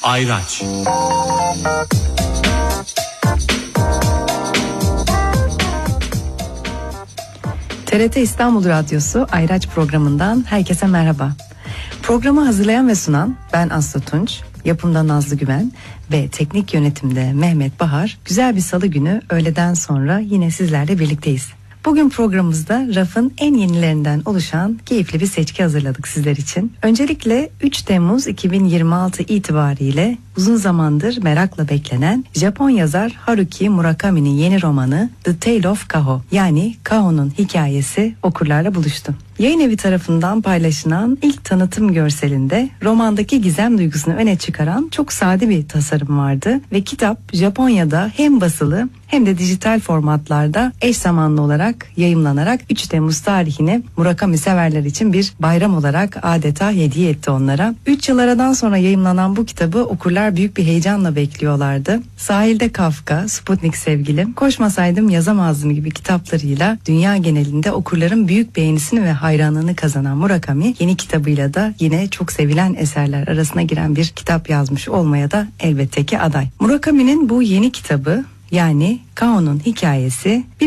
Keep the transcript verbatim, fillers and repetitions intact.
Ayraç. T R T İstanbul Radyosu Ayraç programından herkese merhaba. Programı hazırlayan ve sunan ben Aslı Tunç, yapımda Nazlı Güven ve teknik yönetimde Mehmet Bahar. Güzel bir salı günü öğleden sonra yine sizlerle birlikteyiz. Bugün programımızda rafın en yenilerinden oluşan keyifli bir seçki hazırladık sizler için. Öncelikle üç Temmuz iki bin yirmi altı itibariyle uzun zamandır merakla beklenen Japon yazar Haruki Murakami'nin yeni romanı The Tale of Kaho, yani Kaho'nun hikayesi okurlarla buluştu. Yayın evi tarafından paylaşılan ilk tanıtım görselinde romandaki gizem duygusunu öne çıkaran çok sade bir tasarım vardı ve kitap Japonya'da hem basılı hem de dijital formatlarda eş zamanlı olarak yayımlanarak üç Temmuz tarihini Murakami severler için bir bayram olarak adeta hediye etti onlara. üç yıl aradan sonra yayımlanan bu kitabı okurlar büyük bir heyecanla bekliyorlardı. Sahilde Kafka, Sputnik Sevgilim, Koşmasaydım Yazamazdım gibi kitaplarıyla dünya genelinde okurların büyük beğenisini ve hayranlığını kazanan Murakami yeni kitabıyla da yine çok sevilen eserler arasına giren bir kitap yazmış olmaya da elbette ki aday. Murakami'nin bu yeni kitabı, yani Kaho'nun hikayesi bir